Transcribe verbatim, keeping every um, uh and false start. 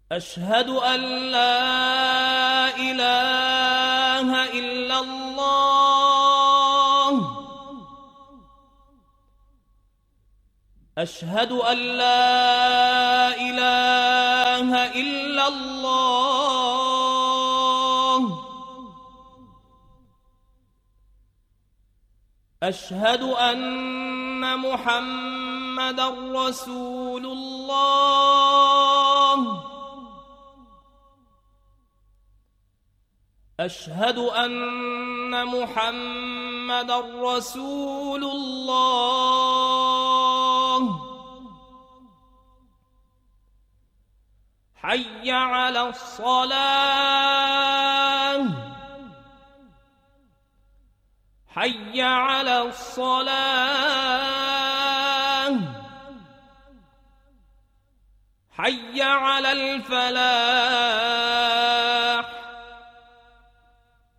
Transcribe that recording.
أشهد أن لا إله إلا الله. أشهد أن لا إله إلا الله. أشهد أن محمدًا رسول الله. أشهد أن محمدًا رسول الله. حي على الصلاة. حي على الصلاة. حي على الفلاح.